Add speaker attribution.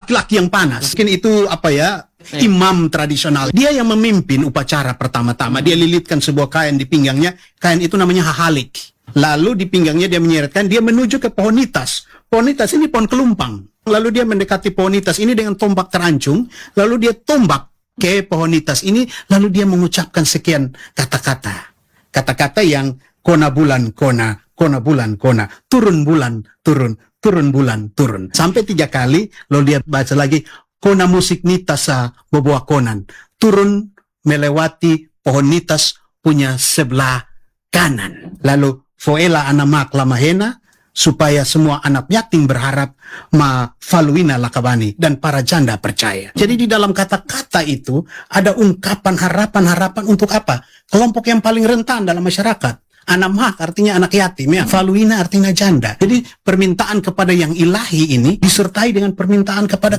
Speaker 1: laki-laki yang panas. Mungkin itu apa ya, imam tradisional. Dia yang memimpin upacara pertama-tama. Dia lilitkan sebuah kain di pinggangnya. Kain itu namanya hahalik. Lalu di pinggangnya dia menyeretkan, dia menuju ke pohonitas. Pohonitas ini pohon kelumpang. Lalu dia mendekati pohonitas ini dengan tombak terancung. Lalu dia tombak ke pohonitas ini. Lalu dia mengucapkan sekian kata-kata. Kata-kata yang kona bulan kona, kona bulan kona, turun bulan turun, turun bulan turun. Sampai 3 kali, lalu dia baca lagi, kona musik nitasa boboa konan, turun melewati pohon nitas punya sebelah kanan. Lalu foela anamak lamahena, supaya semua anak yatim berharap ma faluina lakabani, dan para janda percaya. Jadi di dalam kata-kata itu ada ungkapan harapan-harapan untuk apa? Kelompok yang paling rentan dalam masyarakat. Anamhak artinya anak yatim ya, faluina artinya janda. Jadi permintaan kepada yang ilahi ini disertai dengan permintaan kepada